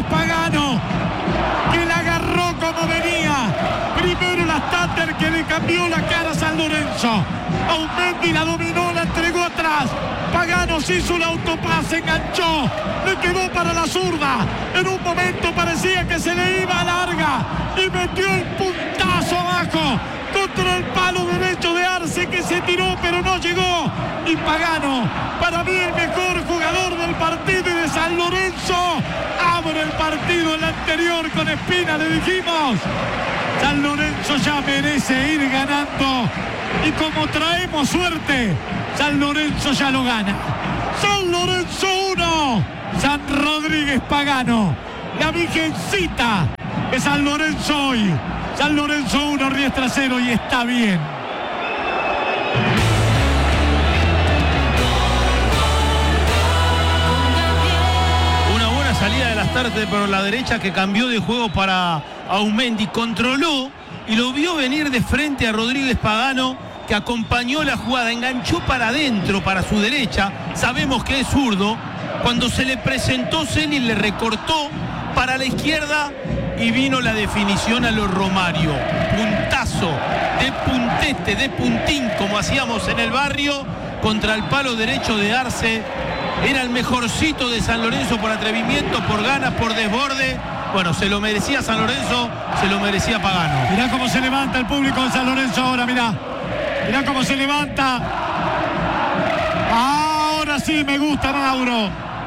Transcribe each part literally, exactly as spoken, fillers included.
Rodríguez Pagano, que la agarró como venía. Primero la Stander, que le cambió la cara a San Lorenzo. Aumendi la dominó, la entregó atrás. Pagano se hizo el autopase, enganchó, le quedó para la zurda. En un momento parecía que se le iba a larga y metió el puntazo abajo contra el palo derecho de Arce, que se tiró pero no llegó. Y Pagano, para mí el mejor jugador del partido y de San Lorenzo, abre el partido. El anterior con Espina le dijimos, San Lorenzo ya merece ir ganando, y como traemos suerte, San Lorenzo ya lo gana. San Lorenzo uno, San Rodríguez Pagano, la virgencita de San Lorenzo hoy. San Lorenzo uno, Riestra cero, y está bien. Una buena salida de las tardes por la derecha, que cambió de juego para Aumendi, controló y lo vio venir de frente a Rodríguez Pagano, que acompañó la jugada, enganchó para adentro, para su derecha. Sabemos que es zurdo. Cuando se le presentó, Celi le recortó para la izquierda y vino la definición a los Romario. Puntazo de puntete, de puntín, como hacíamos en el barrio, contra el palo derecho de Arce. Era el mejorcito de San Lorenzo por atrevimiento, por ganas, por desborde. Bueno, se lo merecía San Lorenzo, se lo merecía Pagano. Mirá cómo se levanta el público de San Lorenzo ahora, mirá. Mirá cómo se levanta. Ahora sí me gusta, Mauro.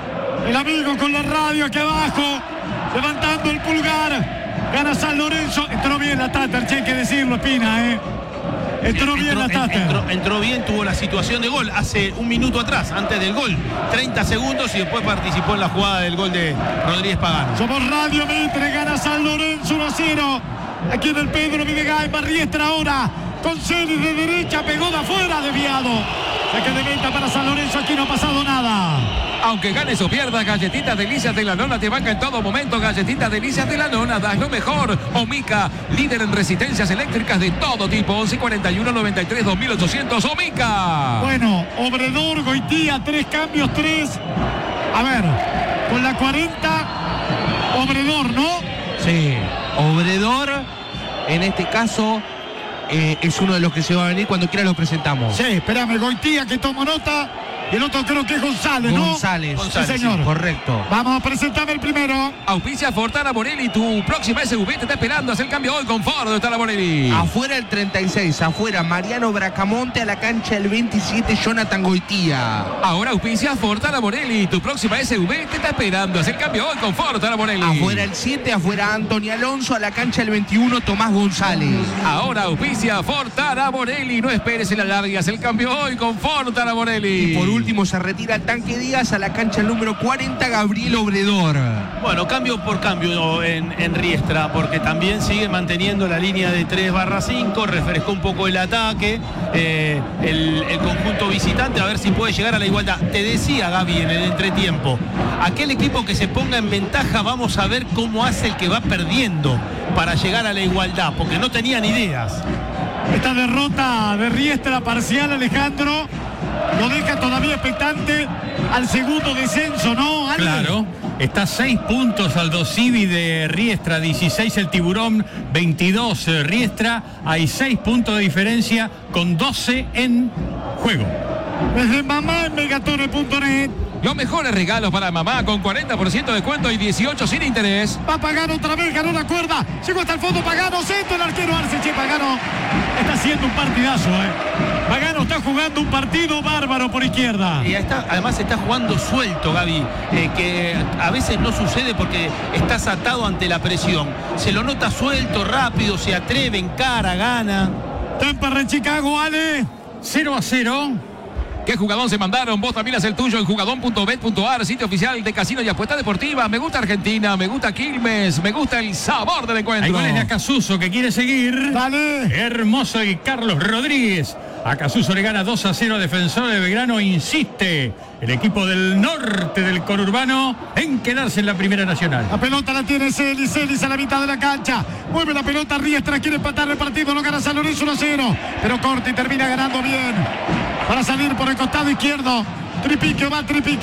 El amigo con la radio aquí abajo, levantando el pulgar. Gana San Lorenzo. Entró bien la Tater, che, hay que decirlo, Espina, ¿eh? Entró bien la Tater. Entró, entró bien, tuvo la situación de gol hace un minuto atrás, antes del gol. treinta segundos y después participó en la jugada del gol de Rodríguez Pagano. Somos Radio Mitre, gana San Lorenzo uno a cero. Aquí en el Pedro Videgain, Barriestra ahora. Con Celi de derecha, pegó de afuera, desviado. Saque de meta para San Lorenzo, aquí no ha pasado nada. Aunque ganes o pierdas, Galletitas Delicias de la Nona te banca en todo momento. Galletitas Delicias de la Nona, das lo mejor. Omica, líder en resistencias eléctricas de todo tipo. once cuarenta y uno noventa y tres dos mil ochocientos, Omica. Bueno, Obredor, Goitía, tres cambios, tres. A ver, con la cuarenta, Obredor, ¿no? Sí, Obredor, en este caso... Eh, es uno de los que se va a venir. Cuando quiera lo presentamos. Sí, espérame, Goitía, que tomo nota. Y el otro creo que es González, ¿no? González, González, sí, señor. Sí, correcto. Vamos a presentarme el primero. Auspicia Fortana Morelli, tu próxima S U V te está esperando. Haz el cambio hoy con Ford. Está la Morelli. Afuera el treinta y seis, afuera Mariano Bracamonte, a la cancha el veintisiete, Jonathan Goitía. Ahora auspicia Fortana Morelli, tu próxima S U V te está esperando. Haz el cambio hoy con Fortana Morelli. Afuera el siete, afuera Antonio Alonso, a la cancha el veintiuno, Tomás González. Ahora auspicia Fortana Morelli, no esperes en la larga. Haz el cambio hoy con Fortana Morelli. Y por último se retira el Tanque Díaz, a la cancha el número cuarenta, Gabriel Obredor. Bueno, cambio por cambio en, en Riestra, porque también sigue manteniendo la línea de tres barra cinco, refrescó un poco el ataque, eh, el, el conjunto visitante, a ver si puede llegar a la igualdad. Te decía Gaby en el entretiempo, aquel equipo que se ponga en ventaja, vamos a ver cómo hace el que va perdiendo para llegar a la igualdad, porque no tenían ideas. Esta derrota de Riestra parcial, Alejandro, lo deja todavía expectante al segundo descenso, ¿no, Ale? Claro, está seis puntos Aldo Civi de Riestra, dieciséis el Tiburón, veintidós Riestra, hay seis puntos de diferencia con doce en juego. Desde mamá en megatone punto net. Los mejores regalos para mamá con cuarenta por ciento de descuento y dieciocho sin interés. Va Pagano otra vez, ganó la cuerda. Llegó hasta el fondo Pagano, centro el arquero Arce. Che, Pagano está haciendo un partidazo, ¿eh? Pagano está jugando un partido bárbaro por izquierda. Y está, además está jugando suelto, Gaby, eh, que a veces no sucede porque estás atado ante la presión. Se lo nota suelto, rápido, se atreve, encara, gana. Temperley en Chicago, Ale. cero a cero. ¿Qué jugadón se mandaron? Vos también haz el tuyo en jugadón punto bet punto a r, sitio oficial de casino y apuestas deportivas. Me gusta Argentina, me gusta Quilmes, me gusta el sabor del encuentro. Hay goles de Acasuso que quiere seguir. Dale. Hermoso y Carlos Rodríguez. Acasuso le gana dos a cero a Defensor de Belgrano. Insiste el equipo del norte del conurbano en quedarse en la Primera Nacional. La pelota la tiene Celis, Celis a la mitad de la cancha. Mueve la pelota Riestra, quiere empatar el partido, lo gana San Lorenzo uno a cero. Pero corta y termina ganando bien. Para salir por el costado izquierdo. Tripiquio, va Tripiquio.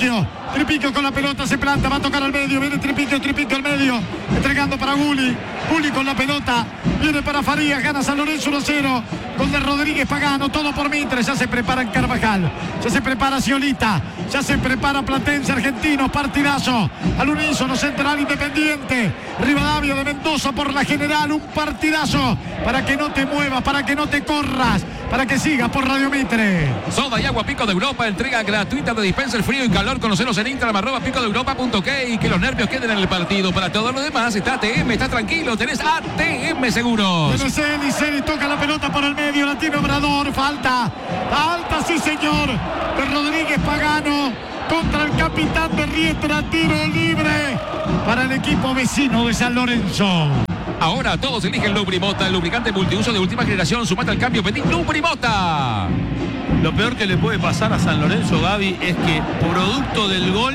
Tripiquio con la pelota, se planta, va a tocar al medio, viene Tripiquio, Tripiquio al medio, entregando para Gulli, Gulli con la pelota, viene para Farías, gana San Lorenzo uno a cero, gol de Rodríguez Pagano, todo por Mitre, ya se prepara en Carvajal, ya se prepara Sciolita, ya se prepara Platense Argentino, partidazo, al unísono Central Independiente, Rivadavia de Mendoza por la General, un partidazo, para que no te muevas, para que no te corras, para que sigas por Radio Mitre. Soda y agua Pico de Europa, entrega gratuita de dispenser frío y calor. Conoceros en Instagram, arroba pico de europa punto k, y que los nervios queden en el partido. Para todo lo demás está A T M, estás tranquilo, tenés A T M Seguros. Tiene Celi, Celi toca la pelota por el medio, la tiene Obrador, falta, falta, sí señor, de Rodríguez Pagano contra el capitán de Riestra, tiro libre para el equipo vecino de San Lorenzo. Ahora todos eligen Lubrimota, el lubricante multiuso de última generación. Sumate al cambio, pedí Lubrimota. Lo peor que le puede pasar a San Lorenzo, Gaby, es que producto del gol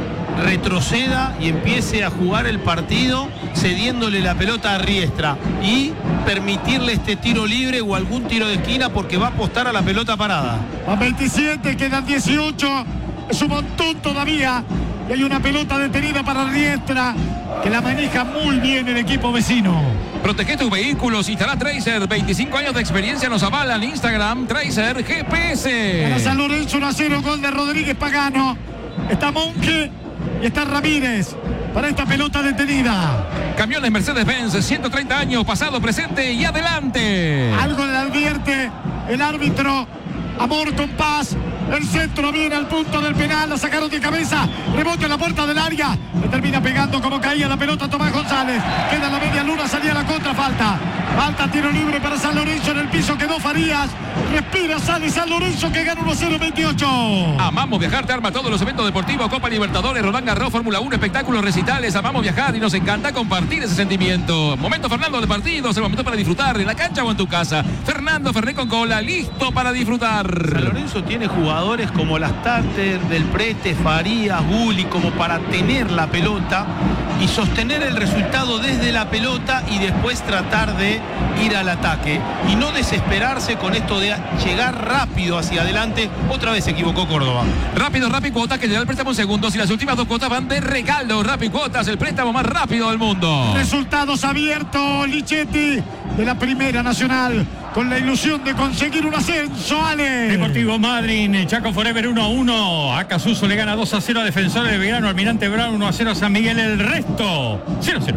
retroceda y empiece a jugar el partido cediéndole la pelota a Riestra y permitirle este tiro libre o algún tiro de esquina, porque va a apostar a la pelota parada. A veintisiete, quedan dieciocho, es un montón todavía. Y hay una pelota detenida para Riestra, que la maneja muy bien el equipo vecino. Protege tus vehículos, instala Tracer, veinticinco años de experiencia nos avalan. Instagram, Tracer G P S. Para San Lorenzo uno a cero, gol de Rodríguez Pagano. Está Monge y está Ramírez para esta pelota detenida. Camiones Mercedes-Benz, ciento treinta años, pasado, presente y adelante. Algo le advierte el árbitro. Amor con paz. El centro viene al punto del penal, la sacaron de cabeza, rebote en la puerta del área, le termina pegando como caía la pelota Tomás González, queda en la media luna, salía la contra, falta, falta, tiro libre para San Lorenzo, en el piso quedó Farías, respira, sale San Lorenzo que gana uno a cero veintiocho. Amamos viajar, te arma todos los eventos deportivos, Copa Libertadores, Roland Garros, Fórmula uno, espectáculos, recitales. Amamos viajar y nos encanta compartir ese sentimiento. Momento Fernando de partidos, el momento para disfrutar en la cancha o en tu casa. Fernando Fernet con cola, listo para disfrutar. San Lorenzo tiene jugadores como Lastarter, Del Prete, Farías, Gulli, como para tener la pelota y sostener el resultado desde la pelota y después tratar de ir al ataque y no desesperarse con esto de llegar rápido hacia adelante. Otra vez se equivocó Córdoba. Rápido, Rappi Cuotas, que le da el préstamo en segundos y las últimas dos cuotas van de regalo. Rappi Cuotas, el préstamo más rápido del mundo. Resultados abiertos, Lichetti de la Primera Nacional, con la ilusión de conseguir un ascenso, Ale. Deportivo Madryn, Chaco Forever uno a uno. Acasuso le gana dos a cero a Defensores de Belgrano. Almirante Brown uno a cero a San Miguel. El resto, cero a cero.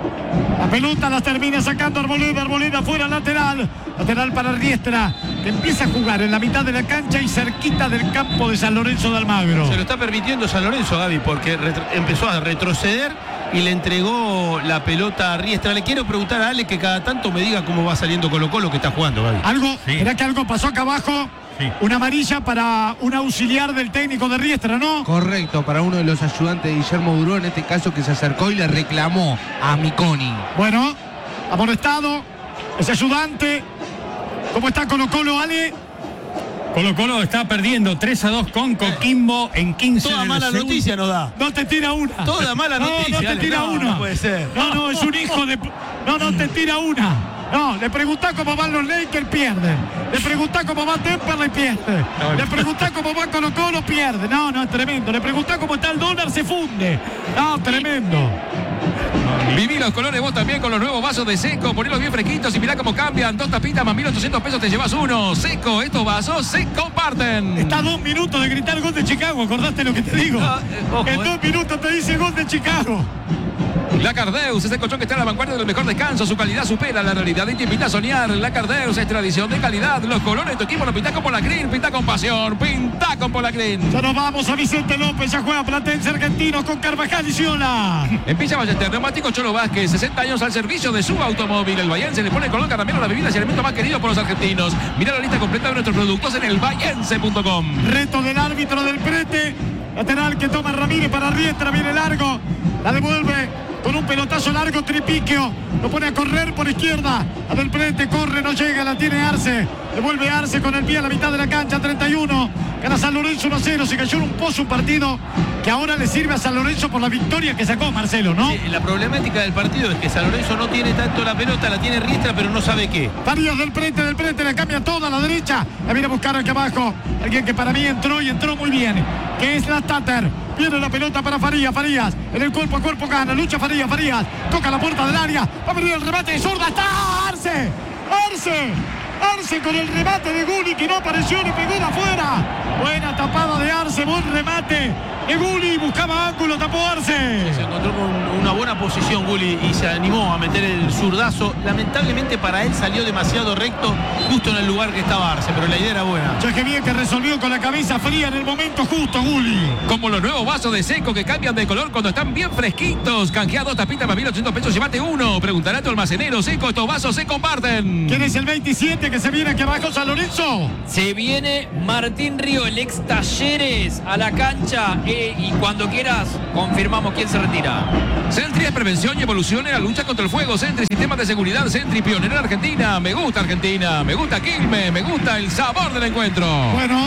La pelota la termina sacando Arboleda, Arboleda fuera, lateral. Lateral para Riestra, que empieza a jugar en la mitad de la cancha y cerquita del campo de San Lorenzo de Almagro. Se lo está permitiendo San Lorenzo, Gaby, porque empezó a retroceder y le entregó la pelota a Riestra. Le quiero preguntar a Ale que cada tanto me diga cómo va saliendo Colo Colo, que está jugando, Gaby. Algo, Sí. ¿Era que algo pasó acá abajo? Sí. Una amarilla para un auxiliar del técnico de Riestra, ¿no? Correcto, para uno de los ayudantes de Guillermo Duró, en este caso, que se acercó y le reclamó a Miconi. Bueno, amonestado, ese ayudante. ¿Cómo está Colo Colo, Ale? Colo Colo está perdiendo tres a dos con Coquimbo en quince. Toda del mala segundo. noticia nos da. No te tira una. Toda mala noticia. No, no te Ale, tira no, una. no puede ser. No, no, es un hijo de... No, no te tira una. No, le preguntá cómo van los Lakers, pierden. Le preguntá cómo va Temperley, pierde. Le preguntá cómo va Colo Colo, pierde. No, no, es tremendo. Le preguntá cómo está el dólar, se funde. No, tremendo. Viví los colores vos también con los nuevos vasos de Seco. Ponelos bien fresquitos y mirá cómo cambian. Dos tapitas más mil ochocientos pesos, te llevas uno. Seco, estos vasos se comparten. Está a dos minutos de gritar gol de Chicago, ¿acordaste lo que te digo? Ah, eh, ojo, en eh. dos minutos te dice gol de Chicago. La Cardeus es el colchón que está a la vanguardia del mejor descanso. Su calidad supera la realidad y te invita a soñar. La Cardeus es tradición de calidad. Los colores de tu equipo lo pinta con Polacrin. Pinta con pasión. Pinta con Polacrin. Ya nos vamos a Vicente López. Ya juega Platense Argentino con Carvajal y Ciola. En Villa Ballester, Neumático Cholo Vázquez, sesenta años al servicio de su automóvil. El Bahiense le pone color caramelo a las bebidas y alimento más querido por los argentinos. Mira la lista completa de nuestros productos en el bahiense punto com. Reto del árbitro del Prete. Lateral que toma Ramírez para Riestra. Viene largo. La devuelve con un pelotazo largo, Tripiquio. Lo pone a correr por izquierda. A Del Prete corre, no llega. La tiene Arce. Devuelve Arce con el pie a la mitad de la cancha, treinta y uno. Gana San Lorenzo uno a cero. Se cayó en un pozo un partido que ahora le sirve a San Lorenzo por la victoria que sacó Marcelo, ¿no? Sí, la problemática del partido es que San Lorenzo no tiene tanto la pelota, la tiene Riestra, pero no sabe qué. Farías del frente, del frente, la cambia toda a la derecha. La viene a buscar aquí abajo. Alguien que para mí entró y entró muy bien, que es la Tatter. Viene la pelota para Farías, Farías. En el cuerpo a cuerpo gana, lucha Farías, Farías. Toca la puerta del área. Va a venir el remate de zurda. ¡Está Arce! ¡Arce! Arce con el remate de Gulli que no apareció, le pegó de afuera. Buena tapada de Arce, buen remate de Gulli, buscaba ángulo, tapó Arce. Se encontró con una buena posición Gulli y se animó a meter el zurdazo. Lamentablemente para él salió demasiado recto justo en el lugar que estaba Arce, pero la idea era buena. Ya que bien que resolvió con la cabeza fría en el momento justo Gulli. Como los nuevos vasos de Seco que cambian de color cuando están bien fresquitos. Canjea dos tapitas para mil ochocientos pesos, llévate uno. Preguntará a tu almacenero. Seco, estos vasos se comparten. ¿Quién es el veintisiete que se viene aquí abajo, San Lorenzo? Se viene Martín Río, el ex Talleres, a la cancha. Eh, y cuando quieras, confirmamos quién se retira. Sentry es prevención y evolución en la lucha contra el fuego. Sentry, sistemas de seguridad. Sentry, pionero en Argentina. Me gusta Argentina. Me gusta Quilmes. Me gusta el sabor del encuentro. Bueno,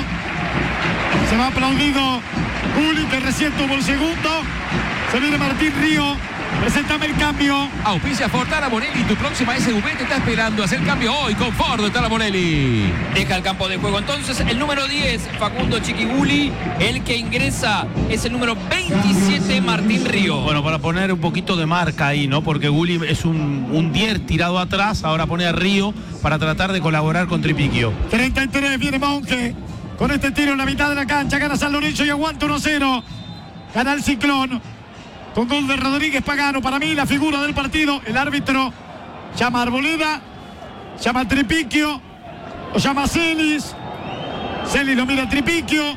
se va aplaudido Gulli, que recién tuvo el segundo. Se viene Martín Río. Preséntame el cambio. Auspicia Ford Tara Bonelli. Tu próxima S U V te está esperando. Hacer cambio hoy con Ford Tara Bonelli. Deja el campo de juego entonces el número diez, Facundo Chiquigulli. El que ingresa es el número veintisiete, Martín Río. Bueno, para poner un poquito de marca ahí, ¿no? Porque Gulli es un, un diez tirado atrás. Ahora pone a Río para tratar de colaborar con Tripiquio. treinta y tres, viene Monge. Con este tiro en la mitad de la cancha. Gana San Lorenzo y aguanta uno a cero. Gana el Ciclón. Con gol de Rodríguez Pagano, para mí la figura del partido. El árbitro llama a Arboleda, llama a Tripiquio, o llama a Celis. Celis lo mira a Tripiquio.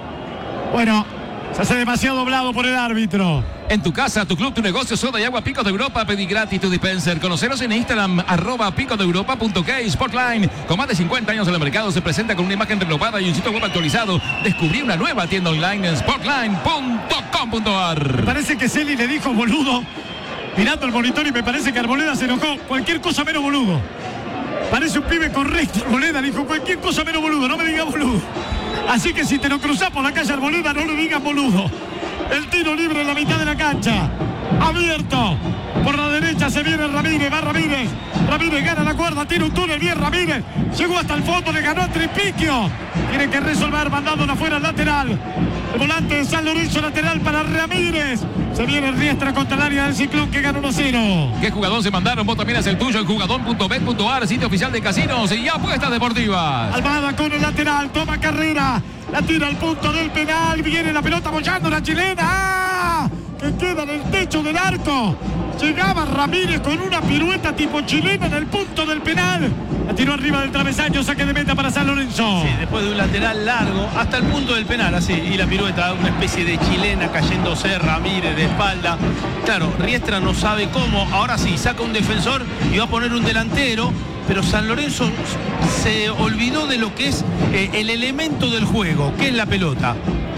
Bueno, se hace demasiado doblado por el árbitro. En tu casa, tu club, tu negocio, soda y agua Pico de Europa, pedí gratis tu dispenser. Conoceros en Instagram, arroba pico de europa punto k. Sportline, con más de cincuenta años en el mercado, se presenta con una imagen renovada y un sitio web actualizado. Descubrí una nueva tienda online en sportline punto com punto a r. Me parece que Celis le dijo boludo, mirando el monitor, y me parece que Arboleda se enojó. Cualquier cosa menos boludo. Parece un pibe correcto. Arboleda dijo cualquier cosa menos boludo, no me digas boludo. Así que si te lo cruzás por la calle Arboleda, no le digas boludo. El tiro libre en la mitad de la cancha. Abierto. Por la derecha se viene Ramírez. Va Ramírez. Ramírez gana la cuerda. Tiene un túnel. Bien Ramírez. Llegó hasta el fondo. Le ganó a Tripiquio. Tiene que resolver mandándola afuera al lateral. El volante de San Lorenzo, lateral para Ramírez. Se viene Riestra contra el área del Ciclón, que gana uno a cero. ¿Qué jugador se mandaron? Vos también es el tuyo en jugador punto bet punto a r, sitio oficial de casinos y apuestas deportivas. Almada con el lateral. Toma carrera. La tira al punto del penal. Viene la pelota apoyando la chilena. ¡Ah! Que queda en el techo del arco. Llegaba Ramírez con una pirueta tipo chilena en el punto del penal. La tiró arriba del travesaño. Saque de meta para San Lorenzo. Sí, después de un lateral largo hasta el punto del penal, así. Y la pirueta, una especie de chilena cayéndose Ramírez de espalda. Claro, Riestra no sabe cómo. Ahora sí, saca un defensor y va a poner un delantero. Pero San Lorenzo se olvidó de lo que es eh, el elemento del juego, que es la pelota.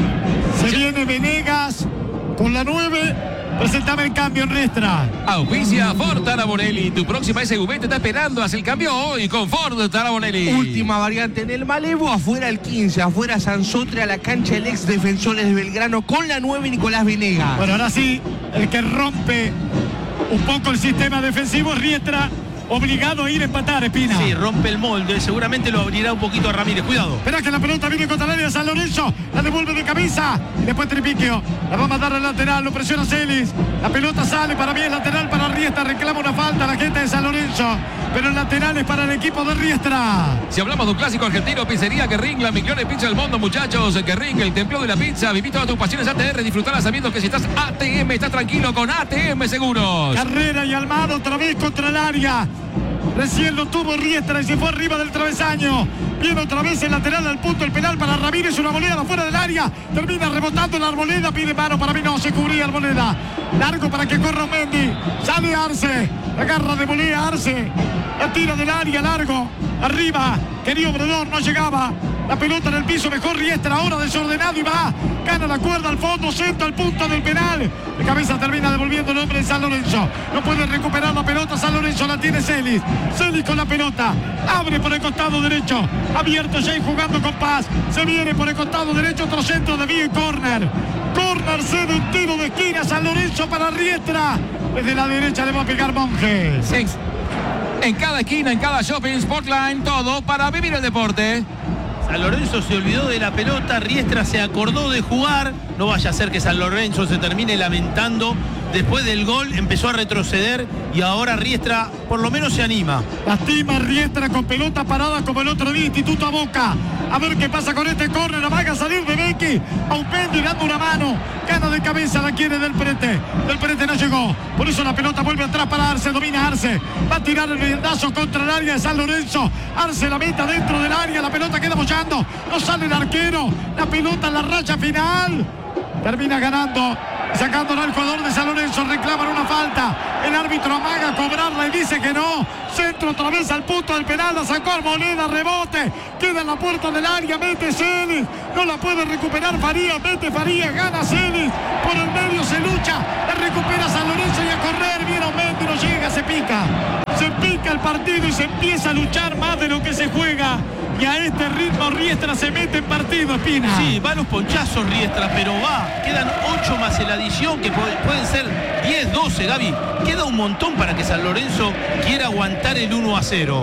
Se viene Venegas con la nueve. Presentame el cambio en Riestra. Auspicia Ford Tara Bonelli. Tu próxima S U V te está esperando. Haz el cambio hoy con Ford Tara Bonelli. Última variante en el Malevo, afuera el quince, afuera Sansotre, a la cancha el ex Defensores de Belgrano con la nueve Nicolás Venegas. Bueno, ahora sí, el que rompe un poco el sistema defensivo es Riestra. Obligado a ir a empatar, Espina. Sí, rompe el molde. Seguramente lo abrirá un poquito a Ramírez. Cuidado. Espera que la pelota viene contra el área de San Lorenzo. La devuelve de cabeza. Y después Tripiquio. La va a mandar al lateral. Lo presiona Celis. La pelota sale. Para mí es lateral para Riestra. Reclama una falta a la gente de San Lorenzo. Pero el lateral es para el equipo de Riestra. Si hablamos de un clásico argentino, pizzería Guerrín, la mejor pizza del mundo, muchachos. Guerrín, el templo de la pizza. Viví todas tus pasiones A T R. Disfrutarás sabiendo que si estás A T M, estás tranquilo con A T M Seguros. Carrera y Almada otra vez contra el área. Recién lo tuvo Riestra y se fue arriba del travesaño. Viene otra vez el lateral al punto del penal para Ramírez. Una Arboleda fuera del área. Termina rebotando la Arboleda. Pide mano. Para mí no se cubría Arboleda. Largo para que corra Mendy. Sale Arce. La garra de Bolea Arce. La tira del área. Largo. Arriba. Querido Obredor, no llegaba. La pelota en el piso, mejor Riestra, ahora desordenado y va. Gana la cuerda al fondo, centro al punto del penal. De cabeza termina devolviendo el hombre de San Lorenzo. No puede recuperar la pelota San Lorenzo, la tiene Celis. Celis con la pelota. Abre por el costado derecho. Abierto Jay jugando con paz. Se viene por el costado derecho, otro centro de vía y córner. Córner, cede un tiro de esquina San Lorenzo para Riestra. Desde la derecha le va a pegar Monjes. Seis. En cada esquina, en cada shopping, Sportline, todo para vivir el deporte. San Lorenzo se olvidó de la pelota, Riestra se acordó de jugar. No vaya a ser que San Lorenzo se termine lamentando. Después del gol empezó a retroceder y ahora Riestra por lo menos se anima. Lastima Riestra con pelota parada como el otro día, Instituto a Boca. A ver qué pasa con este córner. La va a salir de Becky. Aupendi dando una mano. Gana de cabeza, la quiere Del Prete. Del Prete no llegó. Por eso la pelota vuelve atrás para Arce. Domina Arce. Va a tirar el riendazo contra el área de San Lorenzo. Arce la meta dentro del área. La pelota queda bollando. No sale el arquero. La pelota en la raya final. Termina ganando. Sacándolo al jugador de San Lorenzo, reclaman una falta. El árbitro amaga a cobrarla y dice que no. Centro otra vez al punto del penal, la sacó Arboleda, rebote. Queda en la puerta del área, mete Celis. No la puede recuperar Farías, mete Farías, gana Celis. Por el medio se lucha, la recupera San Lorenzo y a correr. Viene Aumendi, no llega, se pica. Se pica el partido y se empieza a luchar más de lo que se juega. Y a este ritmo Riestra se mete en partido, Espina. Sí, va a los ponchazos Riestra, pero va. Quedan ocho más en la adición, que pueden ser diez, doce, Gaby. Queda un montón para que San Lorenzo quiera aguantar el uno a cero.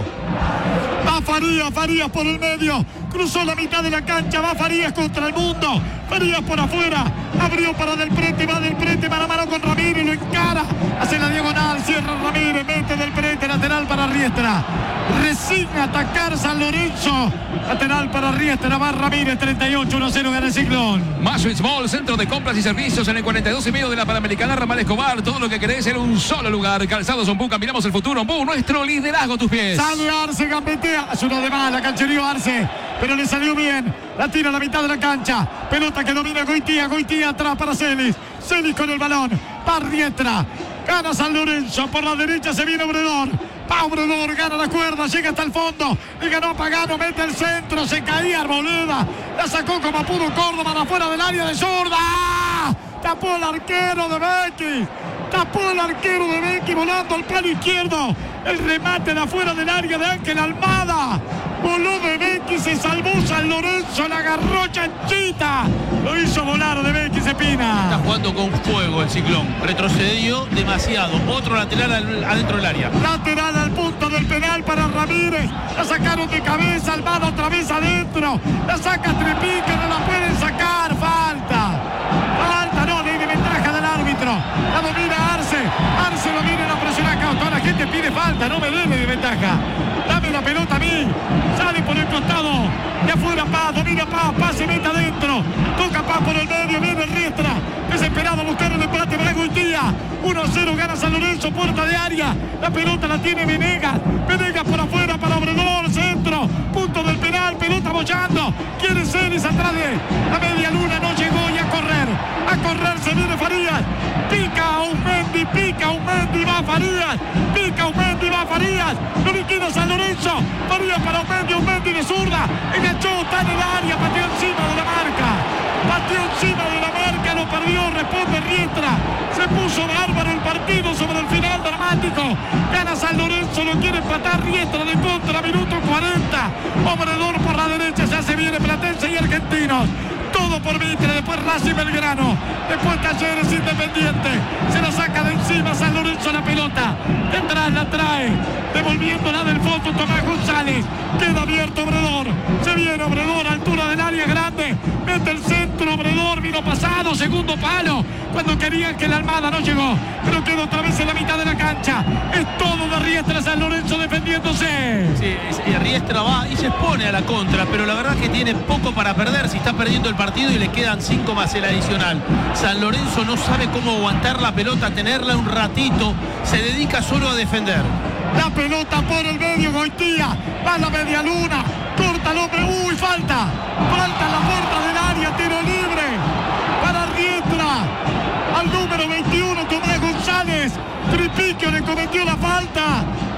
Va Farías, Farías por el medio. Cruzó la mitad de la cancha, va Farías contra el mundo. Farías por afuera. Abrió para Del Prete, va Del Prete, mano a mano con Ramírez, lo encara. Hace la diagonal, cierra Ramírez, mete Del Prete, lateral para Riestra. Resigna atacar San Lorenzo. Lateral para Riestra, va Ramírez, treinta y ocho, uno cero, gana el Ciclón. Mazo Small, centro de compras y servicios en el cuarenta y dos y medio de la Panamericana Ramal Escobar. Todo lo que querés en un solo lugar. Calzados Ombú, caminamos el futuro. Ombú, nuestro liderazgo a tus pies. Sale Arce, gambetea. Es uno de más, la canchería Arce. Pero le salió bien. La tira a la mitad de la cancha. Pelota que domina Goitía. Goitía atrás para Celis. Celis con el balón. Va Riestra. Gana San Lorenzo. Por la derecha se viene Obredor. Va Obredor. Gana la cuerda. Llega hasta el fondo. Le ganó Pagano. Mete el centro. Se caía Arboleda. La sacó como pudo Córdoba. Afuera del área de zurda. Tapó el arquero de Becky. Tapó el arquero de Becky volando al plano izquierdo. El remate de afuera del área de Ángel Almada. Voló de Becky, se salvó San Lorenzo, la agarró Chanchita. Lo hizo volar de Becky, Cepina. Está jugando con fuego el Ciclón. Retrocedió demasiado. Otro lateral al, adentro del área. Lateral al punto del penal para Ramírez. La sacaron de cabeza, Almada otra vez adentro. La saca Trepica, no la pueden sacar. Falta. Falta, no, ley de ventaja del árbitro. La domina Arce. Arce lo viene a presionar acá. Toda la gente pide falta, no me debe de ventaja. Dame la pelota a mí. Sale por el costado. De afuera Paz, domina Paz. Paz se mete adentro. Toca Paz por el medio. Viene Riestra. Desesperado a buscar el empate para Goitía. uno a cero gana San Lorenzo. Puerta de área. La pelota la tiene Venegas. Venegas por afuera para Obredor. Centro. Punto del penal. Pelota bollando. Quiere Celis atrás de la media luna. No llegó y a correr. A correr se viene Farías. Pica Aumendi. Pica Aumendi. Va Farías. Pica Aumendi. Va Farías. Lo liquida San Lorenzo. Farías para Aumendi. Aumendi de zurda. Enganchó. Está en el área. Pateó encima de la marca. Pateó encima de la marca. Lo perdió. Responde Riestra. Se puso bárbaro el partido sobre el final dramático. Gana San Lorenzo. Lo quiere empatar Riestra de contra. Minuto cuarenta. Obredor por la derecha. Ya se viene Platense y Argentinos. Todo por Mitre, después Racing Belgrano, después Talleres Independiente. Se la saca de encima San Lorenzo la pelota. Detrás la trae, devolviéndola del fondo Tomás González. Queda abierto Obredor. Se viene Obredor, altura del área grande. Mete el centro, Obredor vino pasado, segundo palo. Cuando querían que la Almada no llegó, pero quedó otra vez en la mitad de la cancha. Es todo de Riestra, San Lorenzo defendiéndose. Sí, Riestra va y se expone a la contra, pero la verdad que tiene poco para perder. Si está perdiendo el partido y le quedan cinco más el adicional. San Lorenzo no sabe cómo aguantar la pelota, tenerla un ratito, se dedica solo a defender. La pelota por el medio, Goitía, va a la media luna, corta el hombre, uy, falta, falta en la puerta del área, tiro libre para Riestra, al número veintiuno, Tomás González. Tripiquio le cometió la falta.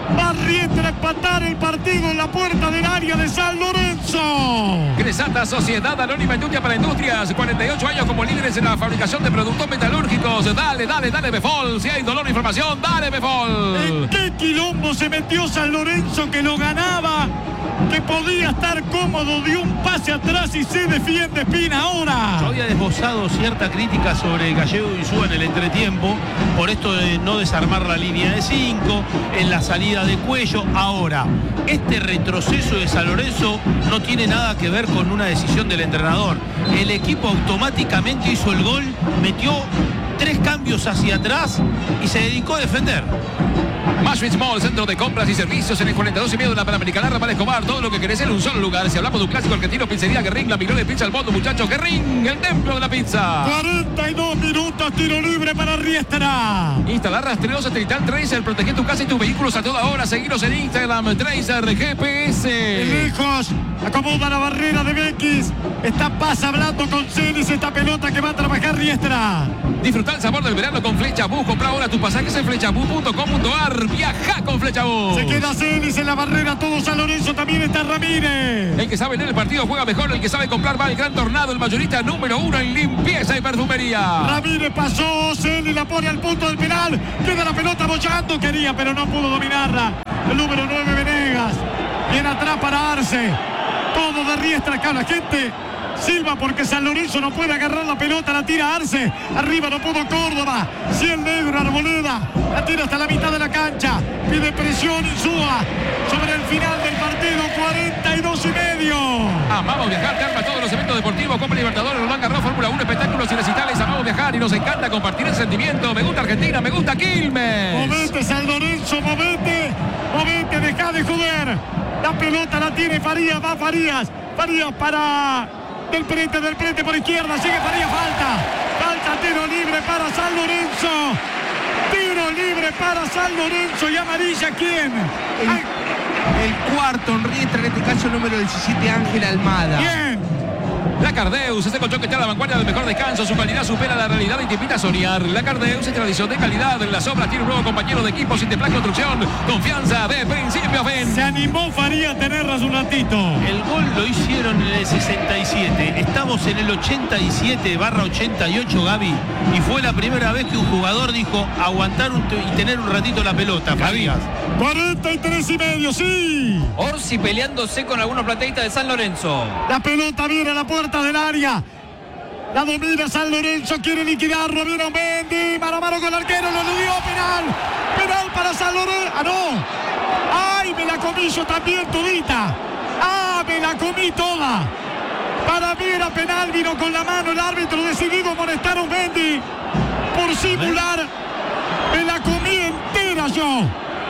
Va Riestra a empatar el partido en la puerta del área de San Lorenzo. Cresata Sociedad Anónima Industria para Industrias. cuarenta y ocho años como líderes en la fabricación de productos metalúrgicos. Dale, dale, dale, Befol. Si hay dolor o información, dale, Befol. ¿En qué quilombo se metió San Lorenzo que lo ganaba? Que podía estar cómodo, dio un pase atrás y se defiende Espina ahora. Yo había desbozado cierta crítica sobre Gallego y Insúa en el entretiempo por esto de no desarmar la línea de cinco, en la salida de Cuello. Ahora, este retroceso de San Lorenzo no tiene nada que ver con una decisión del entrenador. El equipo automáticamente hizo el gol, metió tres cambios hacia atrás y se dedicó a defender. Mashwitz Mall, centro de compras y servicios en el cuarenta y dos y medio de la Panamericana, Ramal Escobar. Todo lo que querés en un solo lugar. Si hablamos de un clásico argentino, pizzería Guerrín, la mejor de pizza al mundo, muchachos. Guerrín, el templo de la pizza. cuarenta y dos minutos, tiro libre para Riestra. Instalar rastreo satelital Tracer, proteger tu casa y tus vehículos a toda hora. Seguiros en Instagram, Tracer G P S. Lejos, acomoda la barrera de Bequis. Está Paz hablando con Celis, esta pelota que va a trabajar Riestra. Disfruta el sabor del verano con Flechabús. Compra ahora tus pasajes en flechabús punto com punto ar. Viaja con Flechabús. Se queda Celis en la barrera, todo San Lorenzo, también está Ramírez. El que sabe leer el partido juega mejor, el que sabe comprar va al Gran Tornado, el mayorista número uno en limpieza y perfumería. Ramírez pasó, Celis la pone al punto del penal. Queda la pelota bollando, quería, pero no pudo dominarla. El número nueve, Venegas. Viene atrás para Arce. Todo de Riestra acá, la gente silba porque San Lorenzo no puede agarrar la pelota, la tira Arce, arriba no pudo Córdoba, si el negro Arboleda, la tira hasta la mitad de la cancha, pide presión Insúa, sobre el final del partido, cuarenta y dos y medio. Amamos viajar, te arma todos los eventos deportivos, Copa Libertadores, Roland Garros, Fórmula uno, espectáculos y recitales, amamos viajar y nos encanta compartir el sentimiento, me gusta Argentina, me gusta Quilmes. Movete San Lorenzo, movete, movete, deja de joder, la pelota la tiene Farías, va Farías, Farías para... Del frente, del frente por izquierda, sigue Farías, falta. Falta, tiro libre para San Lorenzo. Tiro libre para San Lorenzo y amarilla, ¿quién? El, el cuarto en Riestra, en este caso el número diecisiete, Ángel Almada. Bien. La Cardeus, ese colchón que está a la vanguardia del mejor descanso, su calidad supera la realidad y te invita a soñar. La Cardeus es tradición de calidad, en las obras tiene un nuevo compañero de equipo, Sinteplan Construcción, confianza de principio a fin. Se animó Farías a tenerlas un ratito. El gol lo hicieron en el sesenta y siete, estamos en el ochenta y siete barra ochenta y ocho, Gaby, y fue la primera vez que un jugador dijo aguantar un y tener un ratito la pelota, Farías. cuarenta y tres y medio, sí. Orsi peleándose con algunos plateístas de San Lorenzo. La pelota viene a la puerta del área. La domina San Lorenzo, quiere liquidarlo, viene un Mendy, mano a mano con el arquero, lo dio, penal. Penal para San Lorenzo. Ah, no. Ay, me la comí yo también, todita. Ah, me la comí toda. Para mí era penal, vino con la mano el árbitro, decidido amonestar a un Mendy por simular. Me la comí entera yo.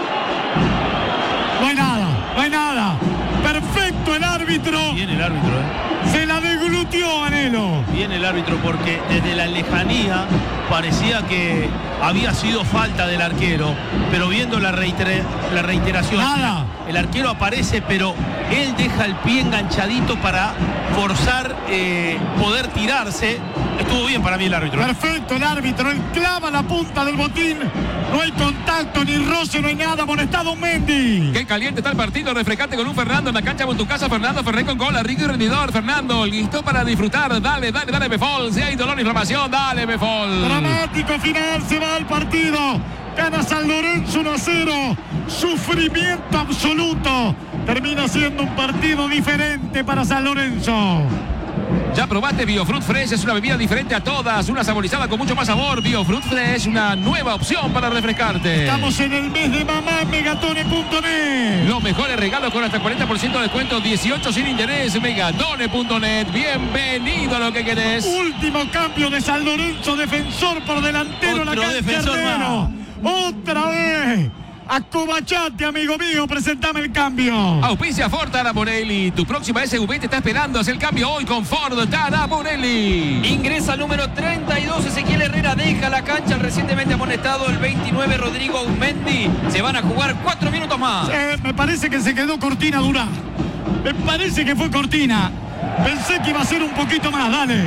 No hay nada, no hay nada. Perfecto el árbitro. Bien el árbitro, ¿eh? Se la deglutió Anhelo. Bien el árbitro porque desde la lejanía parecía que había sido falta del arquero, pero viendo la, reiter la reiteración, nada. El arquero aparece, pero él deja el pie enganchadito para forzar eh, poder tirarse. Estuvo bien para mí el árbitro. Perfecto el árbitro, él clava la punta del botín. No hay contacto, ni roce, no hay nada. Amonestado Mendy. Qué caliente está el partido, refrescate con un Fernando en la cancha con tu casa. Fernando Ferré con gol, rico y rendidor. Fernando, listo para disfrutar. Dale, dale, dale, Befol. Si hay dolor e inflamación, dale, Befol. Dramático final, se va el partido. Gana San Lorenzo uno a cero. Sufrimiento absoluto. Termina siendo un partido diferente para San Lorenzo. Ya probaste Biofruit Fresh, es una bebida diferente a todas, una saborizada con mucho más sabor. Biofruit Fresh, una nueva opción para refrescarte. Estamos en el mes de mamá en megatone punto net. Los mejores regalos con hasta cuarenta por ciento de descuento, dieciocho sin interés, megatone punto net. Bienvenido a lo que querés. Último cambio de San Lorenzo, defensor por delantero. Otro la cancha defensor Herrero. Otra vez. Acobachate, amigo mío, presentame el cambio. Auspicia Ford Taraborelli. Tu próxima S U V te está esperando. Haz el cambio hoy con Ford Taraborelli. Ingresa al número treinta y dos, Ezequiel Herrera deja la cancha. El recientemente amonestado el veintinueve, Rodrigo Aumendi. Se van a jugar cuatro minutos más. Eh, me parece que se quedó Cortina Durán. Me parece que fue Cortina. Pensé que iba a ser un poquito más, dale.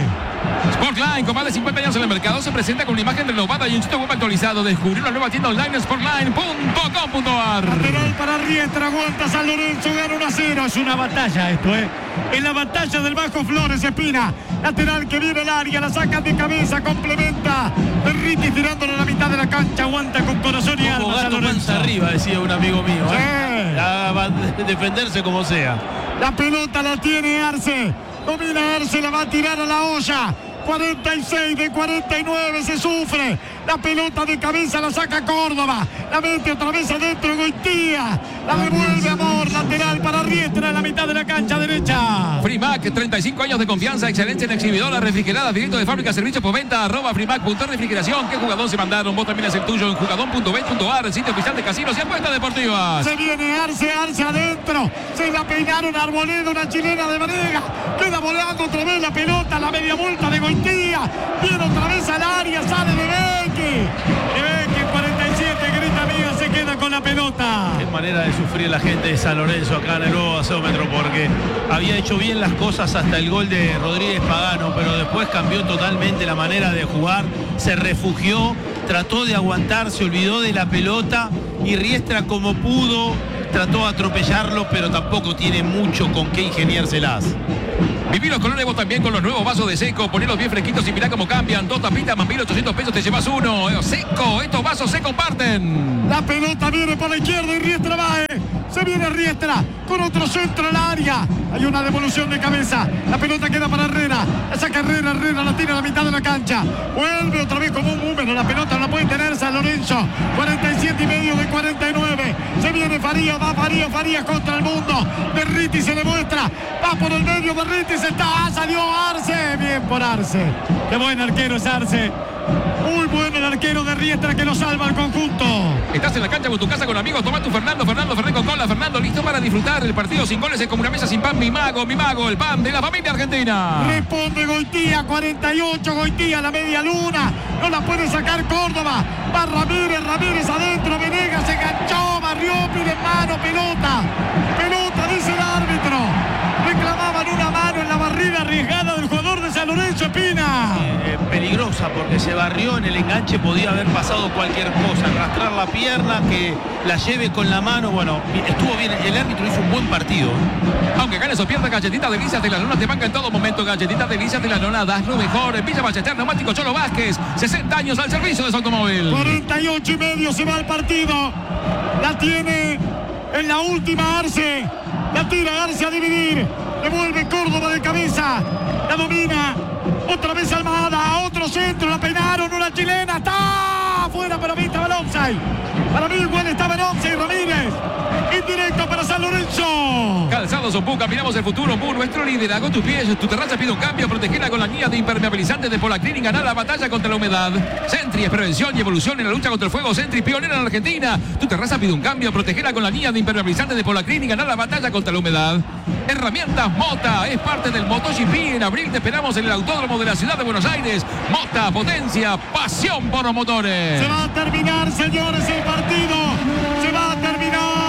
Sportline, con más de cincuenta años en el mercado, se presenta con una imagen renovada y un sitio web actualizado. Descubrir una nueva tienda online, sportline punto com punto a r. Lateral para Riestra, aguanta San Lorenzo, gana uno a cero. Es una batalla esto, ¿eh? Es la batalla del Bajo Flores, Espina. Lateral que viene al área, la sacan de cabeza, complementa. Berritis tirándolo a la mitad de la cancha, aguanta con corazón y alma. Gato panza arriba, decía un amigo mío. ¿eh? Sí. La, va a defenderse como sea. La pelota la tiene Arce. Domina Arce, la va a tirar a la olla. cuarenta y seis de cuarenta y nueve, se sufre. La pelota de cabeza la saca Córdoba. La mete otra vez adentro Goitía. La devuelve Amor. Lateral para Riestra en la mitad de la cancha derecha. Frimac, treinta y cinco años de confianza, excelencia en exhibidora, refrigeradas, directo de fábrica, servicio por venta, arroba frimac punto refrigeración. ¿Qué jugador se mandaron? Vos también es el tuyo en jugador punto bet punto a r, sitio oficial de casinos y apuestas deportivas. Se viene Arce, Arce adentro. Se la peinaron Arboleda, una chilena de Vanega. Queda volando otra vez la pelota, la media vuelta de Goitía. Viene otra vez al área, sale de Becky. De Becky, cuarenta y siete, grita amiga, se queda con la pelota. Qué manera de sufrir la gente de San Lorenzo acá en el nuevo gasómetro, porque había hecho bien las cosas hasta el gol de Rodríguez Pagano, pero después cambió totalmente la manera de jugar, se refugió, trató de aguantar, se olvidó de la pelota y Riestra como pudo trató de atropellarlo, pero tampoco tiene mucho con qué ingeniárselas. Viví los colores vos también con los nuevos vasos de Seco. Ponelos bien fresquitos y mirá cómo cambian. Dos tapitas más mil ochocientos pesos, te llevas uno. Eh, Seco, estos vasos se comparten. La pelota viene por la izquierda y Riestra va. Eh. Se viene Riestra con otro centro al área. Hay una devolución de cabeza. La pelota queda para Herrera. La saca Herrera, Herrera la tira a la mitad de la cancha. Vuelve otra vez como un húmero. La pelota no la puede tener San Lorenzo. cuarenta y siete y medio de cuarenta y nueve. Se viene Farías, va Farías, Farías contra el mundo. Berriti se le muestra. Va por el medio, Berriti está. Salió Arce. Bien por Arce. Qué buen arquero es Arce. Muy bueno el arquero de Riestra que lo salva al conjunto. Estás en la cancha con tu casa con amigos, toma tu Fernando, Fernando Ferré con cola, Fernando listo para disfrutar el partido sin goles, es como una mesa sin pan, mi mago, mi mago, el pan de la familia argentina. Responde Goitía, cuarenta y ocho, Goitía, la media luna, no la puede sacar Córdoba, va Ramírez, Ramírez adentro, Venegas se enganchó, barrió, pide mano, pelota, pelota, dice el árbitro, reclamaban una mano en la barrida arriesgada del jugador de San Lorenzo, Espina. Eh, peligrosa porque se barrió en el enganche, podía haber pasado cualquier cosa, arrastrar la pierna, que la lleve con la mano. Bueno, estuvo bien, el árbitro hizo un buen partido. Aunque ganes o pierdas, Galletitas Delicias de la Lona te banca en todo momento. Galletitas Delicias de la Lona, das lo mejor. En Villa Ballester, Neumático Cholo Vázquez, sesenta años al servicio de su automóvil. cuarenta y ocho y medio se va al partido. La tiene en la última Arce. La tira Arce a dividir. Devuelve Córdoba de cabeza. La domina. Otra vez Almada. Otro centro. La peinaron. Una chilena. Está afuera. Para mí estaba el offside. Para mí igual estaba el offside. Ramírez. Indirecto para San Lorenzo. Calzados Ombú, caminamos el futuro. Ombú, nuestro liderazgo. Tus pies, tu terraza pide un cambio. Protegela con la guía de impermeabilizantes de Polaclinic. Ganar la batalla contra la humedad. Sentry es prevención y evolución en la lucha contra el fuego. Sentry, pionera en la Argentina. Tu terraza pide un cambio. Protegela con la guía de impermeabilizantes de Polaclinic. Ganar la batalla contra la humedad. Herramientas Mota es parte del MotoGP. En abril te esperamos en el Autódromo de la Ciudad de Buenos Aires. Mota, potencia, pasión por los motores. Se va a terminar, señores, el partido. Se va a terminar.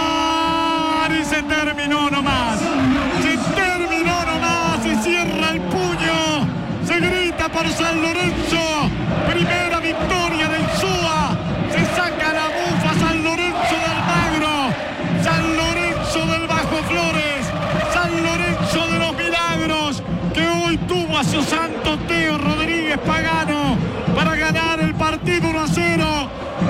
Y se terminó nomás. Se terminó nomás. Se cierra el puño. Se grita por San Lorenzo. Primera victoria del S U A. Se saca la bufa San Lorenzo de Almagro. San Lorenzo del Bajo Flores. San Lorenzo de los Milagros. Que hoy tuvo a su santo Teo Rodríguez Pagano para ganar el partido uno a cero.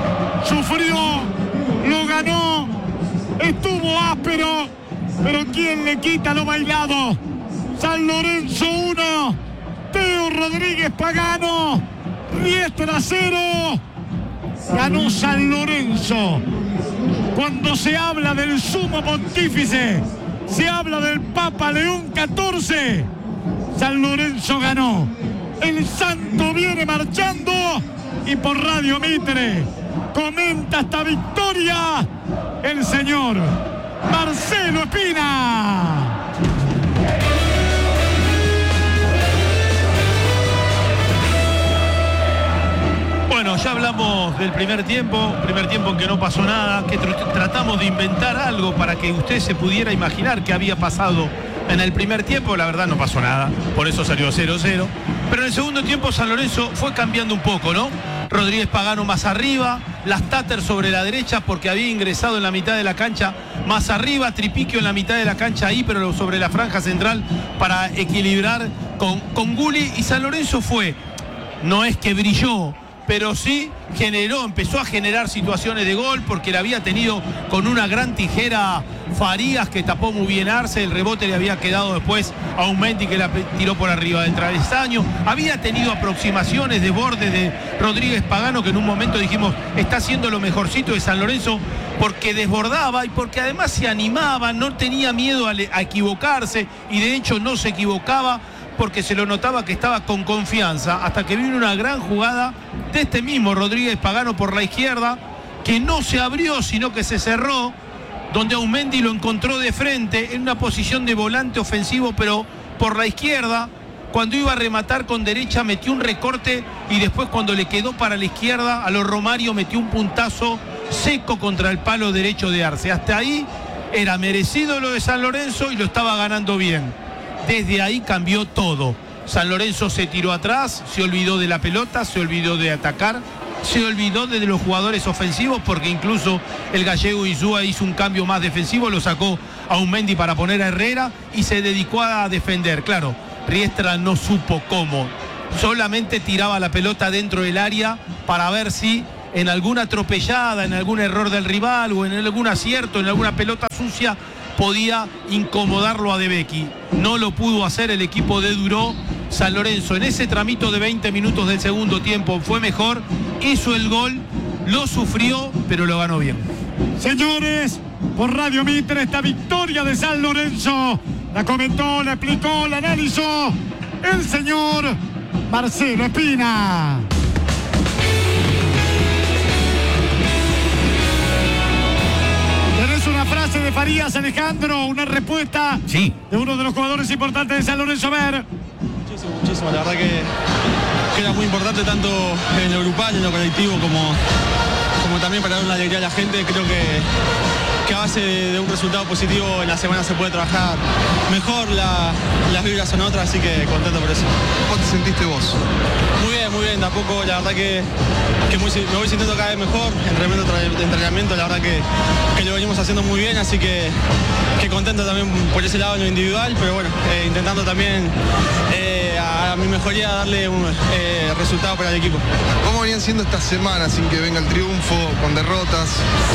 Sufrió. Lo ganó. Estuvo áspero, pero ¿quién le quita lo bailado? San Lorenzo uno, Teo Rodríguez Pagano, Riestra cero. Ganó San Lorenzo. Cuando se habla del sumo pontífice, se habla del Papa León catorce. San Lorenzo ganó. El santo viene marchando y por Radio Mitre comenta esta victoria el señor Marcelo Espina. Bueno, ya hablamos del primer tiempo, primer tiempo en que no pasó nada, que tr- tratamos de inventar algo para que usted se pudiera imaginar qué había pasado En el primer tiempo, la verdad, no pasó nada. Por eso salió cero cero. Pero en el segundo tiempo, San Lorenzo fue cambiando un poco, ¿no? Rodríguez Pagano más arriba, las Tatter sobre la derecha porque había ingresado en la mitad de la cancha más arriba, Tripiquio en la mitad de la cancha ahí, pero sobre la franja central para equilibrar con, con Gulli. Y San Lorenzo fue, no es que brilló, pero sí generó, empezó a generar situaciones de gol porque la había tenido con una gran tijera Farías que tapó muy bien Arce, el rebote le había quedado después a un Mendy que la tiró por arriba del travesaño, había tenido aproximaciones de borde de Rodríguez Pagano que en un momento dijimos está haciendo lo mejorcito de San Lorenzo porque desbordaba y porque además se animaba, no tenía miedo a, a equivocarse y de hecho no se equivocaba porque se lo notaba que estaba con confianza hasta que vino una gran jugada de este mismo Rodríguez Pagano por la izquierda que no se abrió sino que se cerró, donde Aumendi lo encontró de frente en una posición de volante ofensivo pero por la izquierda, cuando iba a rematar con derecha metió un recorte y después cuando le quedó para la izquierda a los Romario metió un puntazo seco contra el palo derecho de Arce. Hasta ahí era merecido lo de San Lorenzo y lo estaba ganando bien. Desde ahí cambió todo. San Lorenzo se tiró atrás, se olvidó de la pelota, se olvidó de atacar, se olvidó de los jugadores ofensivos porque incluso el gallego Insúa hizo un cambio más defensivo, lo sacó a Aumendi para poner a Herrera y se dedicó a defender. Claro, Riestra no supo cómo, solamente tiraba la pelota dentro del área para ver si en alguna atropellada, en algún error del rival o en algún acierto, en alguna pelota sucia podía incomodarlo a De Becchi. No lo pudo hacer el equipo de Duró. San Lorenzo en ese tramito de veinte minutos del segundo tiempo fue mejor, hizo el gol, lo sufrió, pero lo ganó bien. Señores, por Radio Mitre esta victoria de San Lorenzo la comentó, la explicó, la analizó el señor Marcelo Espina. Una frase de Farías, Alejandro, una respuesta sí. de uno de los jugadores importantes de San Lorenzo. A ver. Muchísimo, muchísimo. La verdad que, que era muy importante tanto en lo grupal, en lo colectivo, como, como también para dar una alegría a la gente. Creo que, que a base de, de un resultado positivo en la semana se puede trabajar mejor, la, las vibras son otras, así que contento por eso. ¿Cómo te sentiste vos? Muy bien, muy bien. Tampoco, la verdad que, que muy, me voy sintiendo cada vez mejor. Entrenamiento tras entrenamiento, la verdad que, que lo venimos haciendo muy bien, así que, que contento también por ese lado en lo individual, pero bueno, eh, intentando también eh, a, a mi mejoría darle un eh, resultado para el equipo. ¿Cómo venían siendo estas semanas sin que venga el triunfo, con derrotas?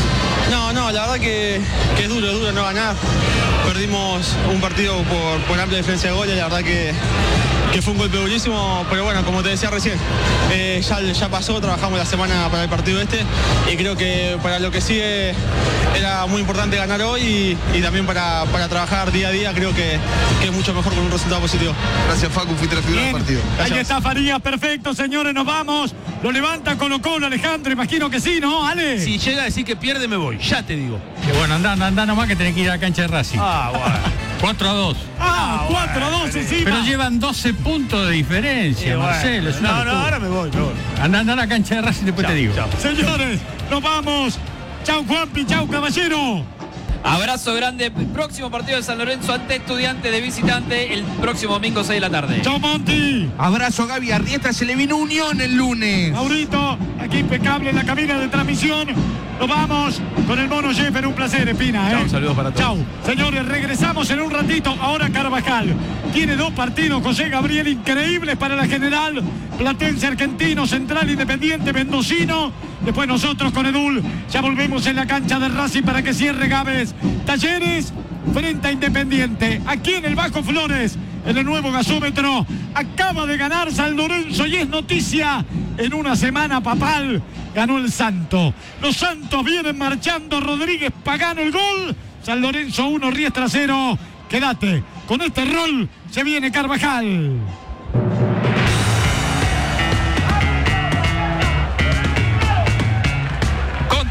No, no, la verdad que, que es duro, es duro no ganar. Perdimos un partido por, por amplia diferencia de goles, la verdad que, que fue un golpe durísimo, pero bueno, como te decía recién, eh, ya, ya pasó, trabajamos la semana para el partido este y creo que para lo que sigue era muy importante ganar hoy y, y también para, para trabajar día a día creo que, que es mucho mejor con un resultado positivo. Gracias, Facu, fuiste la figura del partido. Ahí está Farías, perfecto, señores, nos vamos. Lo levanta Colo Colo, Alejandro, imagino que sí, ¿no, Ale? Si llega a decir que pierde, me voy, ya te digo. Que bueno, anda, anda, anda nomás que tenés que ir a la cancha de Racing. Ah, bueno. cuatro a dos. Ah, cuatro a dos encima. Pero llevan doce puntos de diferencia, Sí, Marcelo. bueno. Es una No, no, locura. ahora me voy, me voy. Anda, anda a la cancha de Racing, después Chao, te digo. chao. Señores, nos vamos. Chau, Juanpi, chau, caballero. Abrazo grande. Próximo partido de San Lorenzo ante Estudiantes de visitante el próximo domingo seis de la tarde. Chau, Monti. Abrazo a Gaby Arrieta, se le vino Unión el lunes. Maurito, aquí impecable en la cabina de transmisión. Nos vamos con el Mono Jeffer, un placer, Espina. ¿eh? Chau, saludos para todos. Chau. Señores, regresamos en un ratito. Ahora Carvajal. Tiene dos partidos, José Gabriel, increíbles para la general. Platense Argentino, Central Independiente, Mendocino. Después nosotros con Edul. Ya volvemos en la cancha de Racing para que cierre Gávez. Talleres frente a Independiente. Aquí en el Bajo Flores, en el nuevo gasómetro. Acaba de ganar San Lorenzo y es noticia. En una semana papal ganó el Santo. Los Santos vienen marchando. Rodríguez Pagano el gol. San Lorenzo uno, Riestra cero. Quédate con este rol. Se viene Carvajal.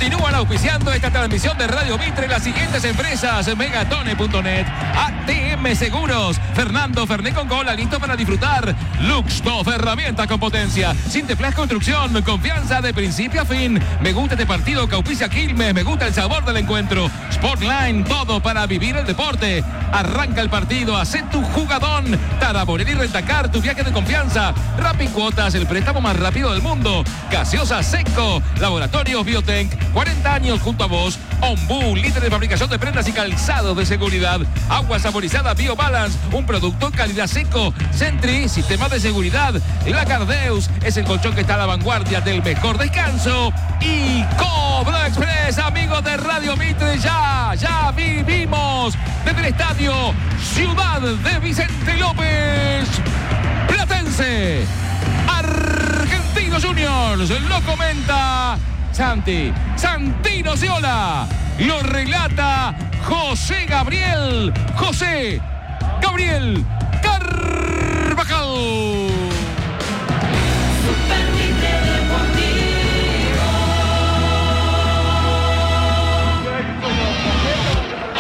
Continúan auspiciando esta transmisión de Radio Mitre las siguientes empresas: Megatone punto net, A T M Seguros, Fernando Ferné con Cola, listo para disfrutar. Luxtof, herramientas con potencia. Sinteplas Construcción, confianza de principio a fin. Me gusta este partido que auspicia Quilmes, me gusta el sabor del encuentro. Sportline, todo para vivir el deporte. Arranca el partido, haz tu jugadón. Taraborelli Rentacar, tu viaje de confianza. Rappi Cuotas, el préstamo más rápido del mundo. Gaseosa Seco, Laboratorios Biotech, cuarenta años junto a vos. Ombú, líder de fabricación de prendas y calzados de seguridad. Agua saborizada BioBalance, un producto calidad seco. Sentry, sistema de seguridad. Lacardeus es el colchón que está a la vanguardia del mejor descanso. Y Cobra Express, amigos de Radio Mitre, ya, ya vivimos desde el estadio Ciudad de Vicente López. Platense, Argentinos Juniors, lo comenta Santi, Santino Ciola, lo relata José Gabriel, José Gabriel Carvajal.